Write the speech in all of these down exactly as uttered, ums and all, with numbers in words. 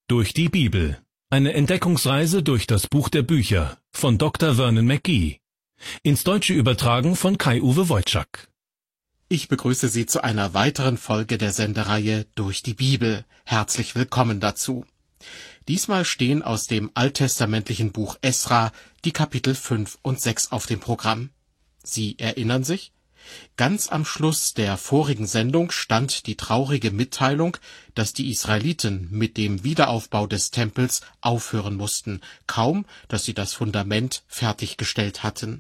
Durch die Bibel. Eine Entdeckungsreise durch das Buch der Bücher von Doktor Vernon McGee. Ins Deutsche übertragen von Kai-Uwe Wojczak. Ich begrüße Sie zu einer weiteren Folge der Sendereihe Durch die Bibel. Herzlich willkommen dazu. Diesmal stehen aus dem alttestamentlichen Buch Esra die Kapitel fünf und sechs auf dem Programm. Sie erinnern sich? Ganz am Schluss der vorigen Sendung stand die traurige Mitteilung, dass die Israeliten mit dem Wiederaufbau des Tempels aufhören mussten, kaum dass sie das Fundament fertiggestellt hatten.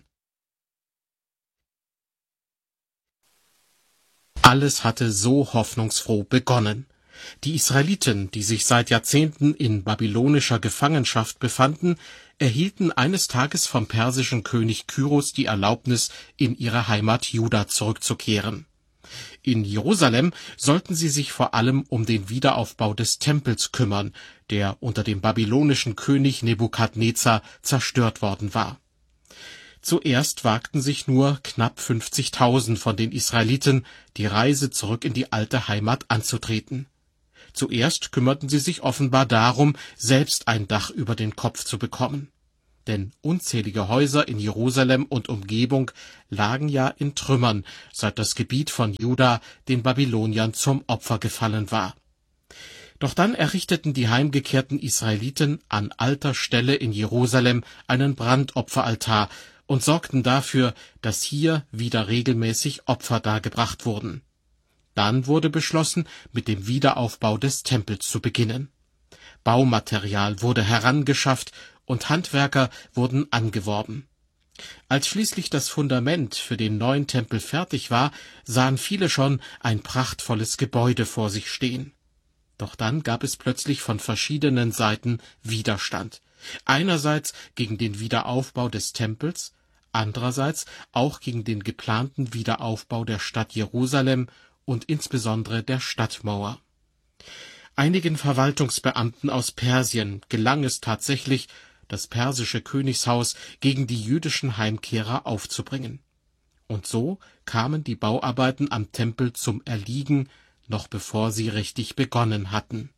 Alles hatte so hoffnungsfroh begonnen. Die Israeliten, die sich seit Jahrzehnten in babylonischer Gefangenschaft befanden, erhielten eines Tages vom persischen König Kyros die Erlaubnis, in ihre Heimat Juda zurückzukehren. In Jerusalem sollten sie sich vor allem um den Wiederaufbau des Tempels kümmern, der unter dem babylonischen König Nebukadnezar zerstört worden war. Zuerst wagten sich nur knapp fünfzigtausend von den Israeliten, die Reise zurück in die alte Heimat anzutreten. Zuerst kümmerten sie sich offenbar darum, selbst ein Dach über den Kopf zu bekommen. Denn unzählige Häuser in Jerusalem und Umgebung lagen ja in Trümmern, seit das Gebiet von Juda den Babyloniern zum Opfer gefallen war. Doch dann errichteten die heimgekehrten Israeliten an alter Stelle in Jerusalem einen Brandopferaltar und sorgten dafür, dass hier wieder regelmäßig Opfer dargebracht wurden. Dann wurde beschlossen, mit dem Wiederaufbau des Tempels zu beginnen. Baumaterial wurde herangeschafft und Handwerker wurden angeworben. Als schließlich das Fundament für den neuen Tempel fertig war, sahen viele schon ein prachtvolles Gebäude vor sich stehen. Doch dann gab es plötzlich von verschiedenen Seiten Widerstand. Einerseits gegen den Wiederaufbau des Tempels, andererseits auch gegen den geplanten Wiederaufbau der Stadt Jerusalem und insbesondere der Stadtmauer. Einigen Verwaltungsbeamten aus Persien gelang es tatsächlich, das persische Königshaus gegen die jüdischen Heimkehrer aufzubringen. Und so kamen die Bauarbeiten am Tempel zum Erliegen, noch bevor sie richtig begonnen hatten.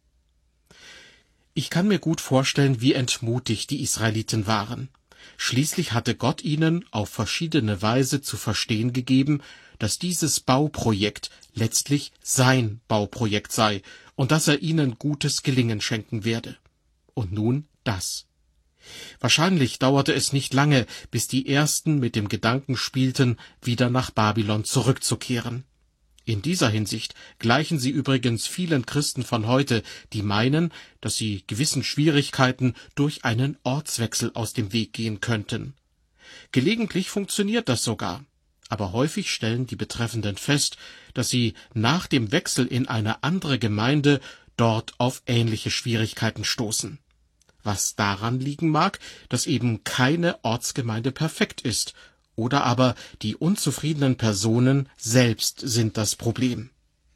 Ich kann mir gut vorstellen, wie entmutigt die Israeliten waren. Schließlich hatte Gott ihnen auf verschiedene Weise zu verstehen gegeben, dass dieses Bauprojekt letztlich sein Bauprojekt sei und dass er ihnen gutes Gelingen schenken werde. Und nun das. Wahrscheinlich dauerte es nicht lange, bis die Ersten mit dem Gedanken spielten, wieder nach Babylon zurückzukehren. In dieser Hinsicht gleichen sie übrigens vielen Christen von heute, die meinen, dass sie gewissen Schwierigkeiten durch einen Ortswechsel aus dem Weg gehen könnten. Gelegentlich funktioniert das sogar, aber häufig stellen die Betreffenden fest, dass sie nach dem Wechsel in eine andere Gemeinde dort auf ähnliche Schwierigkeiten stoßen. Was daran liegen mag, dass eben keine Ortsgemeinde perfekt ist, oder aber die unzufriedenen Personen selbst sind das Problem.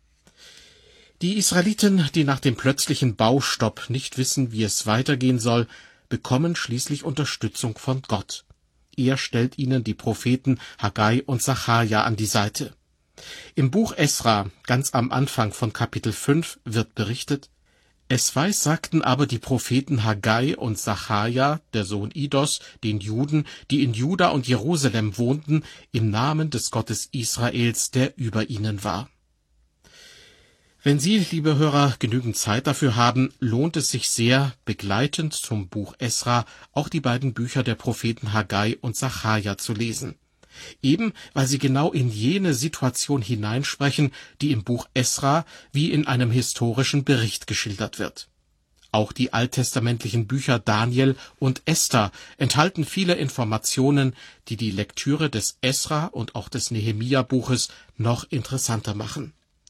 Die Israeliten, die nach dem plötzlichen Baustopp nicht wissen, wie es weitergehen soll, bekommen schließlich Unterstützung von Gott. Er stellt ihnen die Propheten Haggai und Sacharja an die Seite. Im Buch Esra, ganz am Anfang von Kapitel fünf, wird berichtet: Es weissagten aber die Propheten Haggai und Sacharja, der Sohn Idos, den Juden, die in Juda und Jerusalem wohnten, im Namen des Gottes Israels, der über ihnen war. Wenn Sie, liebe Hörer, genügend Zeit dafür haben, lohnt es sich sehr, begleitend zum Buch Esra auch die beiden Bücher der Propheten Haggai und Sacharja zu lesen. Eben weil sie genau in jene Situation hineinsprechen, die im Buch Esra wie in einem historischen Bericht geschildert wird. Auch die alttestamentlichen Bücher Daniel und Esther enthalten viele Informationen, die die Lektüre des Esra und auch des Nehemia-Buches noch interessanter machen.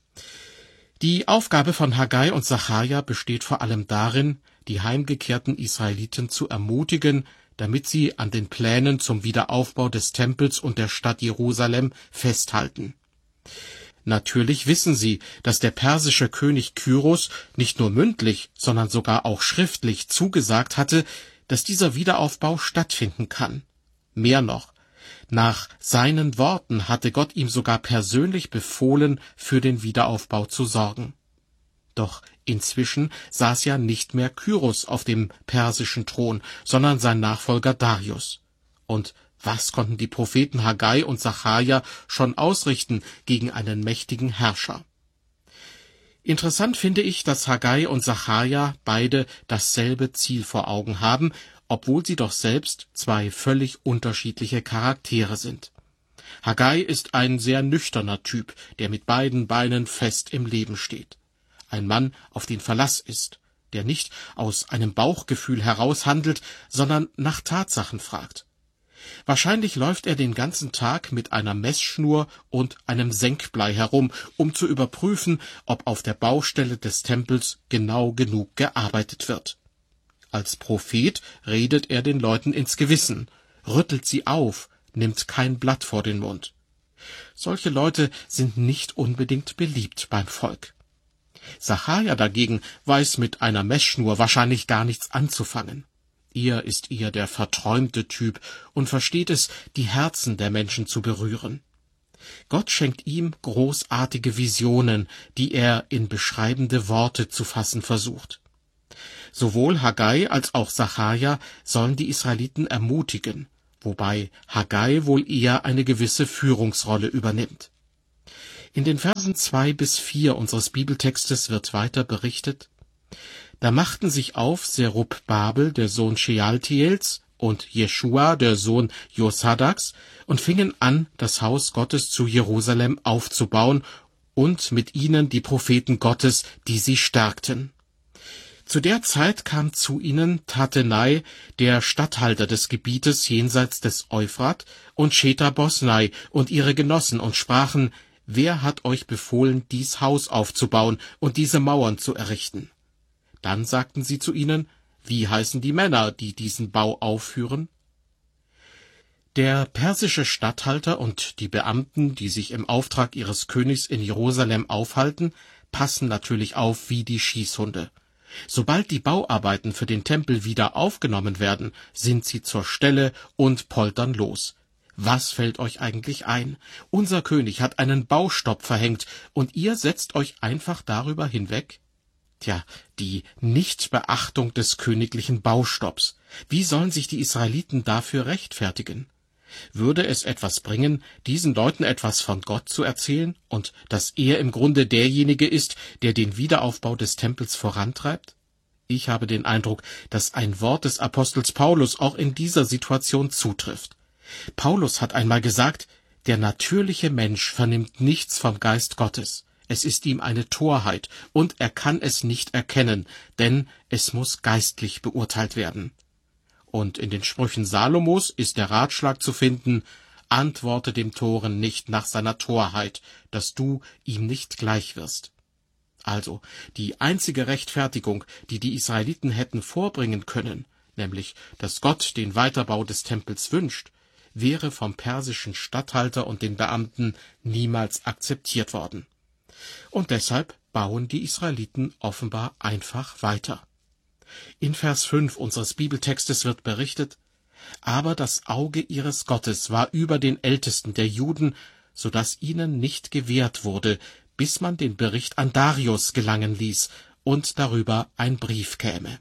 Die Aufgabe von Haggai und Sacharja besteht vor allem darin, die heimgekehrten Israeliten zu ermutigen, damit sie an den Plänen zum Wiederaufbau des Tempels und der Stadt Jerusalem festhalten. Natürlich wissen sie, dass der persische König Kyros nicht nur mündlich, sondern sogar auch schriftlich zugesagt hatte, dass dieser Wiederaufbau stattfinden kann. Mehr noch, nach seinen Worten hatte Gott ihm sogar persönlich befohlen, für den Wiederaufbau zu sorgen. Doch inzwischen saß ja nicht mehr Kyros auf dem persischen Thron, sondern sein Nachfolger Darius. Und was konnten die Propheten Haggai und Sacharja schon ausrichten gegen einen mächtigen Herrscher? Interessant finde ich, dass Haggai und Sacharja beide dasselbe Ziel vor Augen haben, obwohl sie doch selbst zwei völlig unterschiedliche Charaktere sind. Haggai ist ein sehr nüchterner Typ, der mit beiden Beinen fest im Leben steht. Ein Mann, auf den Verlass ist, der nicht aus einem Bauchgefühl heraus handelt, sondern nach Tatsachen fragt. Wahrscheinlich läuft er den ganzen Tag mit einer Messschnur und einem Senkblei herum, um zu überprüfen, ob auf der Baustelle des Tempels genau genug gearbeitet wird. Als Prophet redet er den Leuten ins Gewissen, rüttelt sie auf, nimmt kein Blatt vor den Mund. Solche Leute sind nicht unbedingt beliebt beim Volk. Sacharja dagegen weiß mit einer Messschnur wahrscheinlich gar nichts anzufangen. Er ist eher der verträumte Typ und versteht es, die Herzen der Menschen zu berühren. Gott schenkt ihm großartige Visionen, die er in beschreibende Worte zu fassen versucht. Sowohl Haggai als auch Sacharja sollen die Israeliten ermutigen, wobei Haggai wohl eher eine gewisse Führungsrolle übernimmt. In den Versen zwei bis vier unseres Bibeltextes wird weiter berichtet: Da machten sich auf Serubbabel, der Sohn Shealtiels, und Jeschua, der Sohn Josadaks, und fingen an, das Haus Gottes zu Jerusalem aufzubauen, und mit ihnen die Propheten Gottes, die sie stärkten. Zu der Zeit kam zu ihnen Tattenai, der Statthalter des Gebietes jenseits des Euphrat, und Shetha-Bosnai und ihre Genossen, und sprachen: Wer hat euch befohlen, dies Haus aufzubauen und diese Mauern zu errichten? Dann sagten sie zu ihnen: Wie heißen die Männer, die diesen Bau aufführen? Der persische Statthalter und die Beamten, die sich im Auftrag ihres Königs in Jerusalem aufhalten, passen natürlich auf wie die Schießhunde. Sobald die Bauarbeiten für den Tempel wieder aufgenommen werden, sind sie zur Stelle und poltern los. Was fällt euch eigentlich ein? Unser König hat einen Baustopp verhängt, und ihr setzt euch einfach darüber hinweg? Tja, die Nichtbeachtung des königlichen Baustopps. Wie sollen sich die Israeliten dafür rechtfertigen? Würde es etwas bringen, diesen Leuten etwas von Gott zu erzählen und dass er im Grunde derjenige ist, der den Wiederaufbau des Tempels vorantreibt? Ich habe den Eindruck, dass ein Wort des Apostels Paulus auch in dieser Situation zutrifft. Paulus hat einmal gesagt: Der natürliche Mensch vernimmt nichts vom Geist Gottes. Es ist ihm eine Torheit, und er kann es nicht erkennen, denn es muss geistlich beurteilt werden. Und in den Sprüchen Salomos ist der Ratschlag zu finden: Antworte dem Toren nicht nach seiner Torheit, dass du ihm nicht gleich wirst. Also, die einzige Rechtfertigung, die die Israeliten hätten vorbringen können, nämlich, dass Gott den Weiterbau des Tempels wünscht, wäre vom persischen Statthalter und den Beamten niemals akzeptiert worden. Und deshalb bauen die Israeliten offenbar einfach weiter. In Vers fünf unseres Bibeltextes wird berichtet: Aber das Auge ihres Gottes war über den Ältesten der Juden, so dass ihnen nicht gewährt wurde, bis man den Bericht an Darius gelangen ließ und darüber ein Brief käme.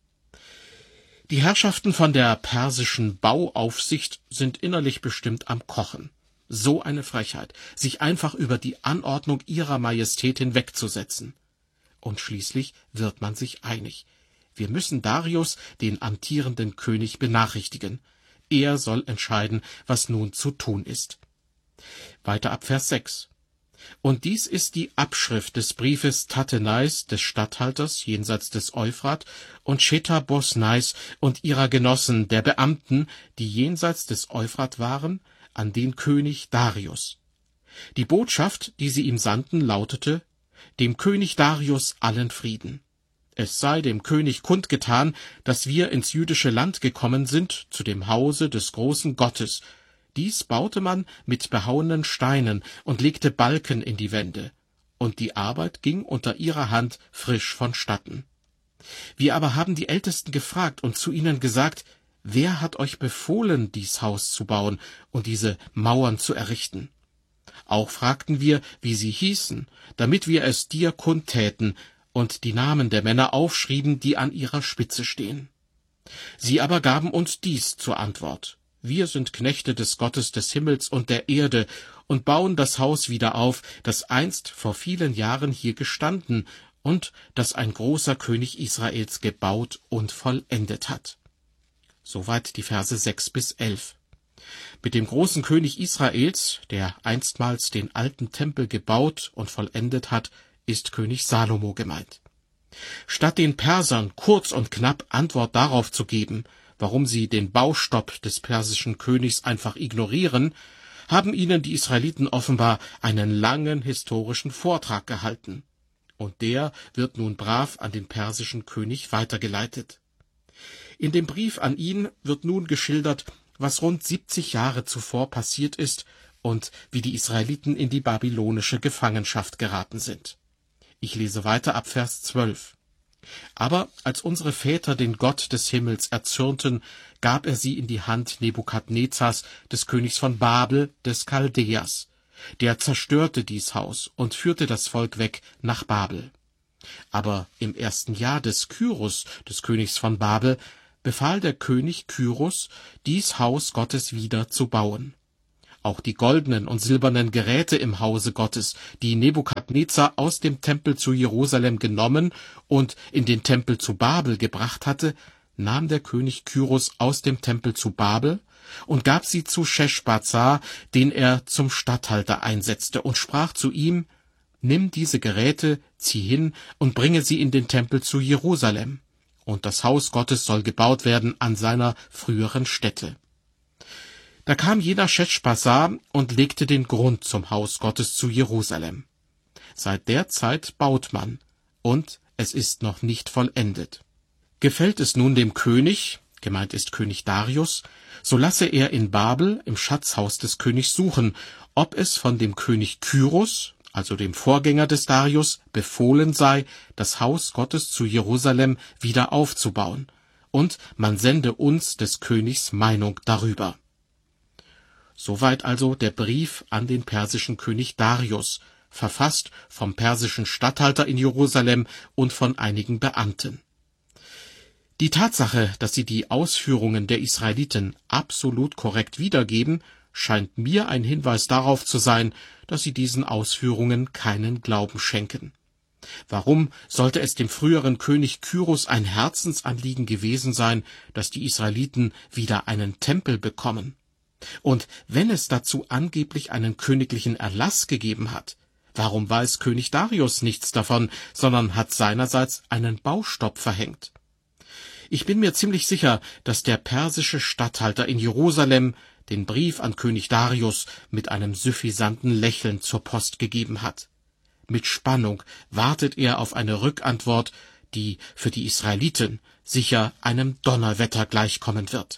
Die Herrschaften von der persischen Bauaufsicht sind innerlich bestimmt am Kochen. So eine Frechheit, sich einfach über die Anordnung ihrer Majestät hinwegzusetzen. Und schließlich wird man sich einig: Wir müssen Darius, den amtierenden König, benachrichtigen. Er soll entscheiden, was nun zu tun ist. Weiter ab Vers sechs. Und dies ist die Abschrift des Briefes Tattenais, des Statthalters jenseits des Euphrat, und Shetha-Bosnais und ihrer Genossen, der Beamten, die jenseits des Euphrat waren, an den König Darius. Die Botschaft, die sie ihm sandten, lautete: Dem König Darius allen Frieden. Es sei dem König kundgetan, dass wir ins jüdische Land gekommen sind, zu dem Hause des großen Gottes. Dies baute man mit behauenen Steinen und legte Balken in die Wände, und die Arbeit ging unter ihrer Hand frisch vonstatten. Wir aber haben die Ältesten gefragt und zu ihnen gesagt: Wer hat euch befohlen, dies Haus zu bauen und diese Mauern zu errichten? Auch fragten wir, wie sie hießen, damit wir es dir kundtäten, und die Namen der Männer aufschrieben, die an ihrer Spitze stehen. Sie aber gaben uns dies zur Antwort: Wir sind Knechte des Gottes des Himmels und der Erde und bauen das Haus wieder auf, das einst vor vielen Jahren hier gestanden und das ein großer König Israels gebaut und vollendet hat. Soweit die Verse sechs bis elf. Mit dem großen König Israels, der einstmals den alten Tempel gebaut und vollendet hat, ist König Salomo gemeint. Statt den Persern kurz und knapp Antwort darauf zu geben, warum sie den Baustopp des persischen Königs einfach ignorieren, haben ihnen die Israeliten offenbar einen langen historischen Vortrag gehalten. Und der wird nun brav an den persischen König weitergeleitet. In dem Brief an ihn wird nun geschildert, was rund siebzig Jahre zuvor passiert ist und wie die Israeliten in die babylonische Gefangenschaft geraten sind. Ich lese weiter ab Vers zwölf. Aber als unsere Väter den Gott des Himmels erzürnten, gab er sie in die Hand Nebukadnezars, des Königs von Babel, des Chaldäers. Der zerstörte dies Haus und führte das Volk weg nach Babel. Aber im ersten Jahr des Kyrus, des Königs von Babel, befahl der König Kyrus, dies Haus Gottes wieder zu bauen. Auch die goldenen und silbernen Geräte im Hause Gottes, die Nebukadnezar aus dem Tempel zu Jerusalem genommen und in den Tempel zu Babel gebracht hatte, nahm der König Kyrus aus dem Tempel zu Babel und gab sie zu Scheschbazzar, den er zum Statthalter einsetzte, und sprach zu ihm: Nimm diese Geräte, zieh hin und bringe sie in den Tempel zu Jerusalem, und das Haus Gottes soll gebaut werden an seiner früheren Stätte. Da kam jener Scheschbazzar und legte den Grund zum Haus Gottes zu Jerusalem. Seit der Zeit baut man, und es ist noch nicht vollendet. Gefällt es nun dem König, gemeint ist König Darius, so lasse er in Babel im Schatzhaus des Königs suchen, ob es von dem König Kyrus, also dem Vorgänger des Darius, befohlen sei, das Haus Gottes zu Jerusalem wieder aufzubauen, und man sende uns des Königs Meinung darüber. Soweit also der Brief an den persischen König Darius, verfasst vom persischen Statthalter in Jerusalem und von einigen Beamten. Die Tatsache, dass sie die Ausführungen der Israeliten absolut korrekt wiedergeben, scheint mir ein Hinweis darauf zu sein, dass sie diesen Ausführungen keinen Glauben schenken. Warum sollte es dem früheren König Kyrus ein Herzensanliegen gewesen sein, dass die Israeliten wieder einen Tempel bekommen? Und wenn es dazu angeblich einen königlichen Erlass gegeben hat, warum weiß König Darius nichts davon, sondern hat seinerseits einen Baustopp verhängt? Ich bin mir ziemlich sicher, dass der persische Statthalter in Jerusalem den Brief an König Darius mit einem suffisanten Lächeln zur Post gegeben hat. Mit Spannung wartet er auf eine Rückantwort, die für die Israeliten sicher einem Donnerwetter gleichkommen wird.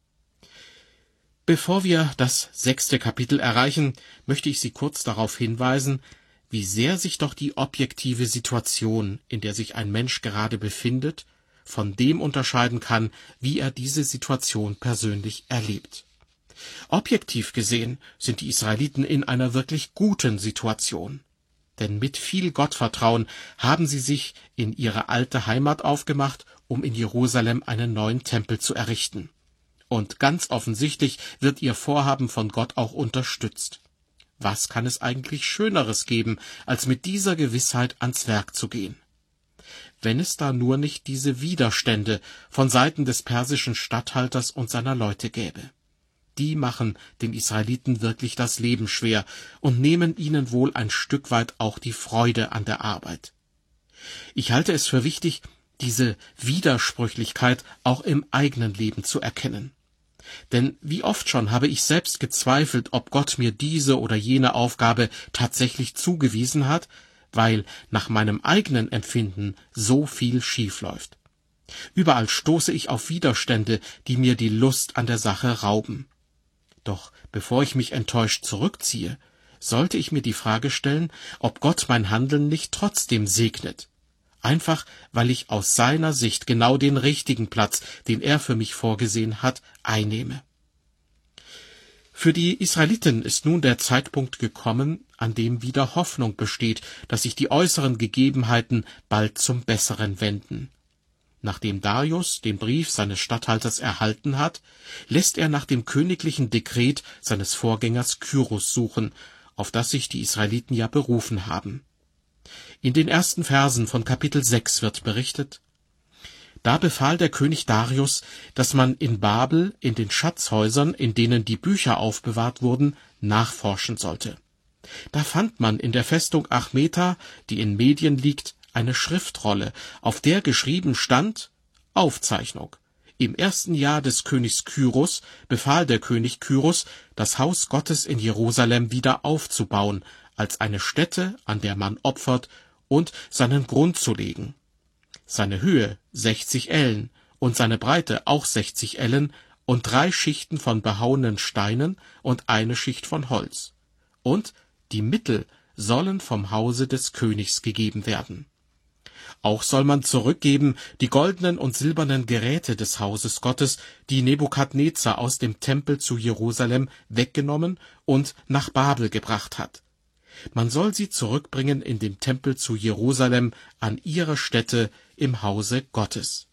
Bevor wir das sechste Kapitel erreichen, möchte ich Sie kurz darauf hinweisen, wie sehr sich doch die objektive Situation, in der sich ein Mensch gerade befindet, von dem unterscheiden kann, wie er diese Situation persönlich erlebt. Objektiv gesehen sind die Israeliten in einer wirklich guten Situation. Denn mit viel Gottvertrauen haben sie sich in ihre alte Heimat aufgemacht, um in Jerusalem einen neuen Tempel zu errichten. Und ganz offensichtlich wird ihr Vorhaben von Gott auch unterstützt. Was kann es eigentlich Schöneres geben, als mit dieser Gewissheit ans Werk zu gehen? Wenn es da nur nicht diese Widerstände von Seiten des persischen Statthalters und seiner Leute gäbe. Die machen den Israeliten wirklich das Leben schwer und nehmen ihnen wohl ein Stück weit auch die Freude an der Arbeit. Ich halte es für wichtig, diese Widersprüchlichkeit auch im eigenen Leben zu erkennen. Denn wie oft schon habe ich selbst gezweifelt, ob Gott mir diese oder jene Aufgabe tatsächlich zugewiesen hat, weil nach meinem eigenen Empfinden so viel schief läuft. Überall stoße ich auf Widerstände, die mir die Lust an der Sache rauben. Doch bevor ich mich enttäuscht zurückziehe, sollte ich mir die Frage stellen, ob Gott mein Handeln nicht trotzdem segnet. Einfach, weil ich aus seiner Sicht genau den richtigen Platz, den er für mich vorgesehen hat, einnehme. Für die Israeliten ist nun der Zeitpunkt gekommen, an dem wieder Hoffnung besteht, dass sich die äußeren Gegebenheiten bald zum Besseren wenden. Nachdem Darius den Brief seines Statthalters erhalten hat, lässt er nach dem königlichen Dekret seines Vorgängers Kyrus suchen, auf das sich die Israeliten ja berufen haben. In den ersten Versen von Kapitel sechs wird berichtet: Da befahl der König Darius, dass man in Babel in den Schatzhäusern, in denen die Bücher aufbewahrt wurden, nachforschen sollte. Da fand man in der Festung Achmeta, die in Medien liegt, eine Schriftrolle, auf der geschrieben stand: Aufzeichnung. Im ersten Jahr des Königs Kyrus befahl der König Kyrus, das Haus Gottes in Jerusalem wieder aufzubauen, als eine Stätte, an der man opfert, und seinen Grund zu legen. Seine Höhe sechzig Ellen und seine Breite auch sechzig Ellen und drei Schichten von behauenen Steinen und eine Schicht von Holz. Und die Mittel sollen vom Hause des Königs gegeben werden. Auch soll man zurückgeben die goldenen und silbernen Geräte des Hauses Gottes, die Nebukadnezar aus dem Tempel zu Jerusalem weggenommen und nach Babel gebracht hat. Man soll sie zurückbringen in den Tempel zu Jerusalem an ihre Stätte im Hause Gottes.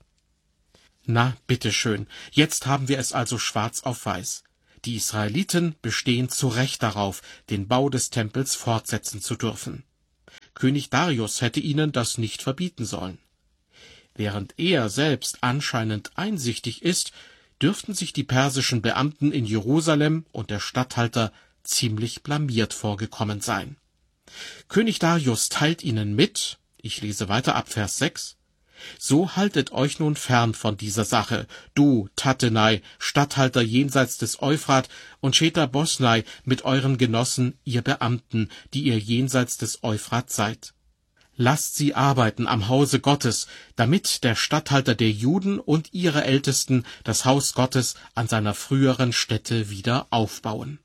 Na, bitteschön, jetzt haben wir es also schwarz auf weiß. Die Israeliten bestehen zu Recht darauf, den Bau des Tempels fortsetzen zu dürfen. König Darius hätte ihnen das nicht verbieten sollen. Während er selbst anscheinend einsichtig ist, dürften sich die persischen Beamten in Jerusalem und der Statthalter ziemlich blamiert vorgekommen sein. König Darius teilt ihnen mit, ich lese weiter ab Vers sechs, So haltet euch nun fern von dieser Sache, du, Tattenai, Statthalter jenseits des Euphrat, und Shether-Bosnai mit euren Genossen, ihr Beamten, die ihr jenseits des Euphrat seid. Lasst sie arbeiten am Hause Gottes, damit der Statthalter der Juden und ihre Ältesten das Haus Gottes an seiner früheren Stätte wieder aufbauen.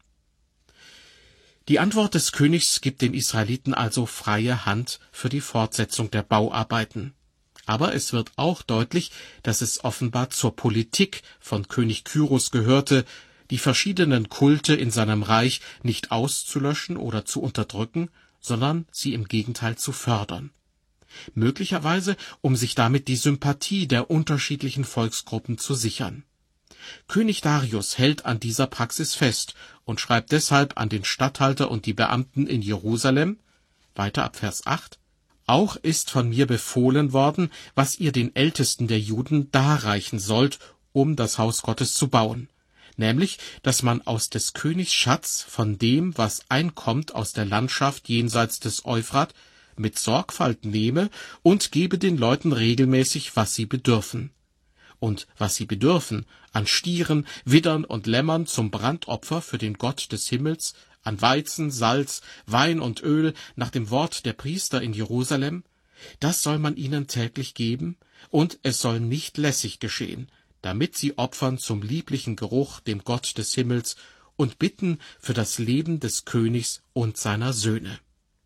Die Antwort des Königs gibt den Israeliten also freie Hand für die Fortsetzung der Bauarbeiten. Aber es wird auch deutlich, dass es offenbar zur Politik von König Kyrus gehörte, die verschiedenen Kulte in seinem Reich nicht auszulöschen oder zu unterdrücken, sondern sie im Gegenteil zu fördern. Möglicherweise, um sich damit die Sympathie der unterschiedlichen Volksgruppen zu sichern. König Darius hält an dieser Praxis fest und schreibt deshalb an den Statthalter und die Beamten in Jerusalem, weiter ab Vers acht, Auch ist von mir befohlen worden, was ihr den Ältesten der Juden darreichen sollt, um das Haus Gottes zu bauen, nämlich, dass man aus des Königs Schatz von dem, was einkommt aus der Landschaft jenseits des Euphrat, mit Sorgfalt nehme und gebe den Leuten regelmäßig, was sie bedürfen. Und was sie bedürfen, an Stieren, Widdern und Lämmern zum Brandopfer für den Gott des Himmels, an Weizen, Salz, Wein und Öl nach dem Wort der Priester in Jerusalem, das soll man ihnen täglich geben, und es soll nicht lässig geschehen, damit sie opfern zum lieblichen Geruch dem Gott des Himmels und bitten für das Leben des Königs und seiner Söhne.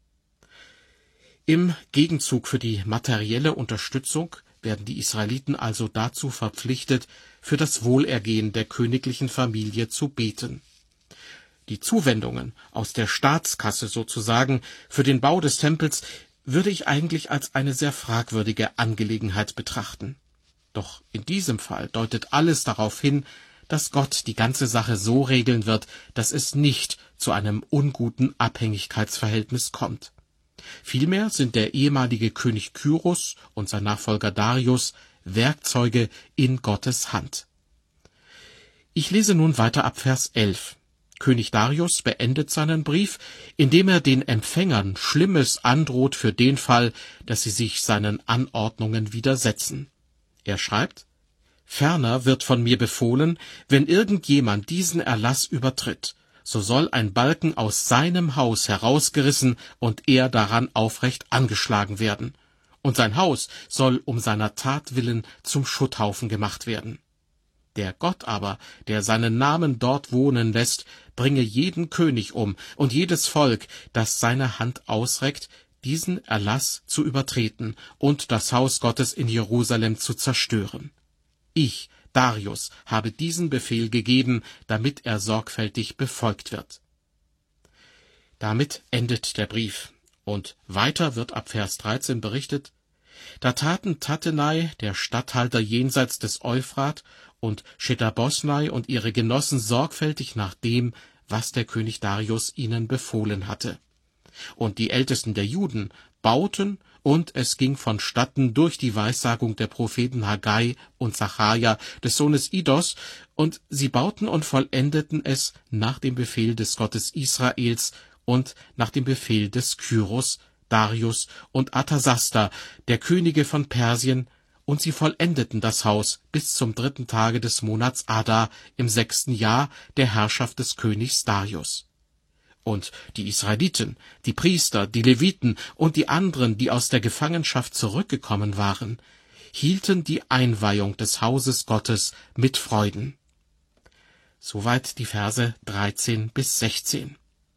Im Gegenzug für die materielle Unterstützung werden die Israeliten also dazu verpflichtet, für das Wohlergehen der königlichen Familie zu beten. Die Zuwendungen aus der Staatskasse sozusagen für den Bau des Tempels würde ich eigentlich als eine sehr fragwürdige Angelegenheit betrachten. Doch in diesem Fall deutet alles darauf hin, dass Gott die ganze Sache so regeln wird, dass es nicht zu einem unguten Abhängigkeitsverhältnis kommt. Vielmehr sind der ehemalige König Kyrus und sein Nachfolger Darius Werkzeuge in Gottes Hand. Ich lese nun weiter ab Vers elf. König Darius beendet seinen Brief, indem er den Empfängern Schlimmes androht für den Fall, dass sie sich seinen Anordnungen widersetzen. Er schreibt: Ferner wird von mir befohlen, wenn irgendjemand diesen Erlass übertritt, so soll ein Balken aus seinem Haus herausgerissen und er daran aufrecht angeschlagen werden, und sein Haus soll um seiner Tat willen zum Schutthaufen gemacht werden. Der Gott aber, der seinen Namen dort wohnen lässt, bringe jeden König um und jedes Volk, das seine Hand ausreckt, diesen Erlass zu übertreten und das Haus Gottes in Jerusalem zu zerstören. Ich, Darius habe diesen Befehl gegeben, damit er sorgfältig befolgt wird. Damit endet der Brief. Und weiter wird ab Vers dreizehn berichtet: Da taten Tattenai, der Statthalter jenseits des Euphrat, und Schethar-Bosnai und ihre Genossen sorgfältig nach dem, was der König Darius ihnen befohlen hatte. Und die Ältesten der Juden bauten, und es ging vonstatten durch die Weissagung der Propheten Haggai und Sacharja des Sohnes Idos, und sie bauten und vollendeten es nach dem Befehl des Gottes Israels und nach dem Befehl des Kyros, Darius und Arthasasta, der Könige von Persien, und sie vollendeten das Haus bis zum dritten Tage des Monats Adar im sechsten Jahr der Herrschaft des Königs Darius. Und die Israeliten, die Priester, die Leviten und die anderen, die aus der Gefangenschaft zurückgekommen waren, hielten die Einweihung des Hauses Gottes mit Freuden. Soweit die Verse dreizehn bis sechzehn.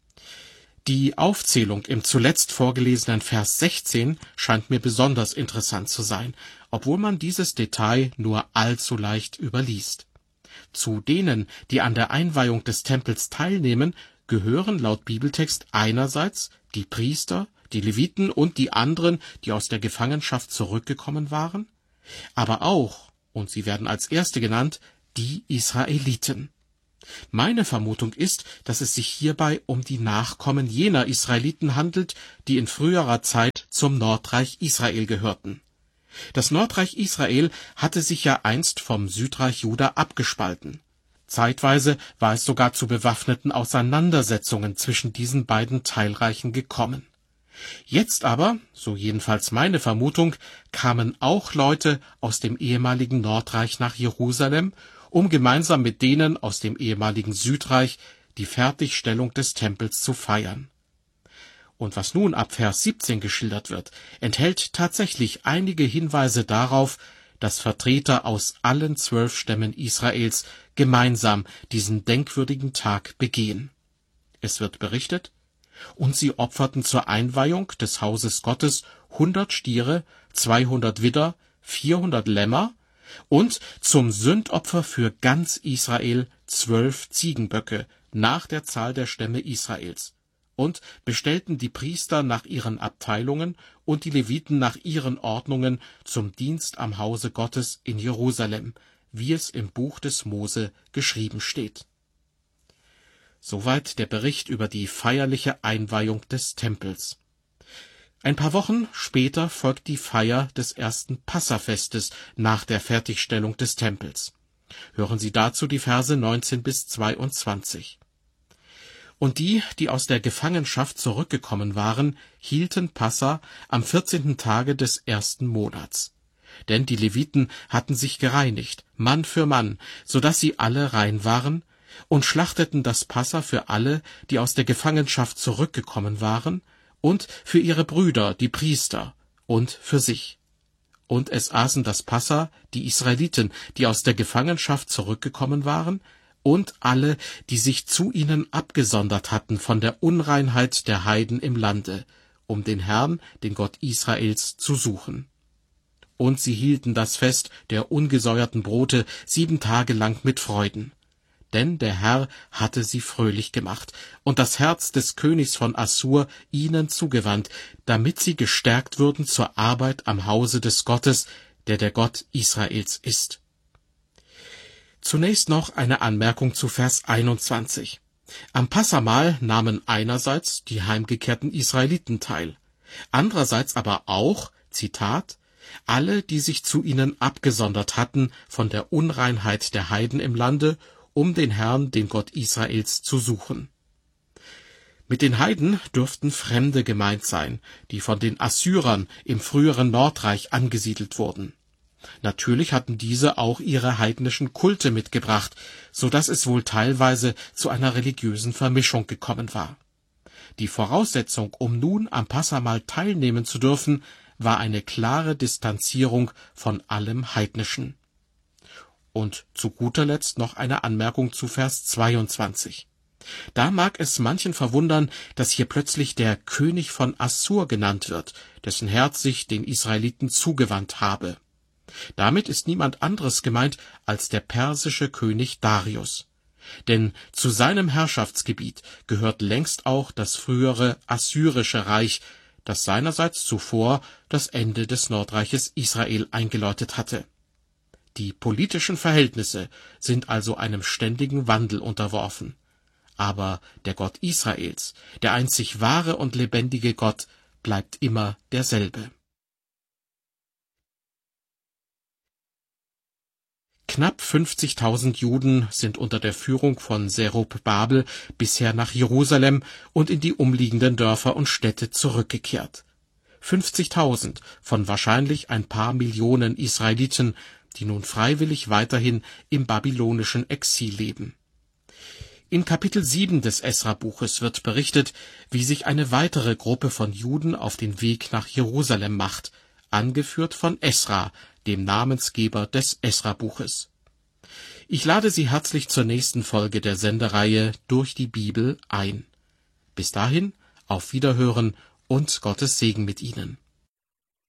Die Aufzählung im zuletzt vorgelesenen Vers sechzehn scheint mir besonders interessant zu sein, obwohl man dieses Detail nur allzu leicht überliest. Zu denen, die an der Einweihung des Tempels teilnehmen, gehören laut Bibeltext einerseits die Priester, die Leviten und die anderen, die aus der Gefangenschaft zurückgekommen waren, aber auch, und sie werden als erste genannt, die Israeliten. Meine Vermutung ist, dass es sich hierbei um die Nachkommen jener Israeliten handelt, die in früherer Zeit zum Nordreich Israel gehörten. Das Nordreich Israel hatte sich ja einst vom Südreich Juda abgespalten. Zeitweise war es sogar zu bewaffneten Auseinandersetzungen zwischen diesen beiden Teilreichen gekommen. Jetzt aber, so jedenfalls meine Vermutung, kamen auch Leute aus dem ehemaligen Nordreich nach Jerusalem, um gemeinsam mit denen aus dem ehemaligen Südreich die Fertigstellung des Tempels zu feiern. Und was nun ab Vers siebzehn geschildert wird, enthält tatsächlich einige Hinweise darauf, dass Vertreter aus allen zwölf Stämmen Israels gemeinsam diesen denkwürdigen Tag begehen. Es wird berichtet: Und sie opferten zur Einweihung des Hauses Gottes hundert Stiere, zweihundert Widder, vierhundert Lämmer und zum Sündopfer für ganz Israel zwölf Ziegenböcke nach der Zahl der Stämme Israels, und bestellten die Priester nach ihren Abteilungen und die Leviten nach ihren Ordnungen zum Dienst am Hause Gottes in Jerusalem, wie es im Buch des Mose geschrieben steht. Soweit der Bericht über die feierliche Einweihung des Tempels. Ein paar Wochen später folgt die Feier des ersten Passafestes nach der Fertigstellung des Tempels. Hören Sie dazu die Verse neunzehn bis zweiundzwanzig. Und die, die aus der Gefangenschaft zurückgekommen waren, hielten Passa am vierzehnten Tage des ersten Monats. Denn die Leviten hatten sich gereinigt, Mann für Mann, so dass sie alle rein waren, und schlachteten das Passa für alle, die aus der Gefangenschaft zurückgekommen waren, und für ihre Brüder, die Priester, und für sich. Und es aßen das Passa die Israeliten, die aus der Gefangenschaft zurückgekommen waren, und alle, die sich zu ihnen abgesondert hatten von der Unreinheit der Heiden im Lande, um den Herrn, den Gott Israels, zu suchen. Und sie hielten das Fest der ungesäuerten Brote sieben Tage lang mit Freuden. Denn der Herr hatte sie fröhlich gemacht und das Herz des Königs von Assur ihnen zugewandt, damit sie gestärkt würden zur Arbeit am Hause des Gottes, der der Gott Israels ist. Zunächst noch eine Anmerkung zu Vers einundzwanzig. Am Passamahl nahmen einerseits die heimgekehrten Israeliten teil, andererseits aber auch, Zitat, alle, die sich zu ihnen abgesondert hatten von der Unreinheit der Heiden im Lande, um den Herrn, den Gott Israels, zu suchen. Mit den Heiden dürften Fremde gemeint sein, die von den Assyrern im früheren Nordreich angesiedelt wurden. Natürlich hatten diese auch ihre heidnischen Kulte mitgebracht, so dass es wohl teilweise zu einer religiösen Vermischung gekommen war. Die Voraussetzung, um nun am Passamahl teilnehmen zu dürfen, war eine klare Distanzierung von allem Heidnischen. Und zu guter Letzt noch eine Anmerkung zu Vers zweiundzwanzig. Da mag es manchen verwundern, dass hier plötzlich der König von Assur genannt wird, dessen Herz sich den Israeliten zugewandt habe. Damit ist niemand anderes gemeint als der persische König Darius. Denn zu seinem Herrschaftsgebiet gehört längst auch das frühere Assyrische Reich, das seinerseits zuvor das Ende des Nordreiches Israel eingeläutet hatte. Die politischen Verhältnisse sind also einem ständigen Wandel unterworfen. Aber der Gott Israels, der einzig wahre und lebendige Gott, bleibt immer derselbe. Knapp fünfzigtausend Juden sind unter der Führung von Zerubabel bisher nach Jerusalem und in die umliegenden Dörfer und Städte zurückgekehrt. fünfzigtausend von wahrscheinlich ein paar Millionen Israeliten, die nun freiwillig weiterhin im babylonischen Exil leben. In Kapitel sieben des Esra-Buches wird berichtet, wie sich eine weitere Gruppe von Juden auf den Weg nach Jerusalem macht, angeführt von Esra, dem Namensgeber des Esra-Buches. Ich lade Sie herzlich zur nächsten Folge der Sendereihe Durch die Bibel ein. Bis dahin, auf Wiederhören und Gottes Segen mit Ihnen.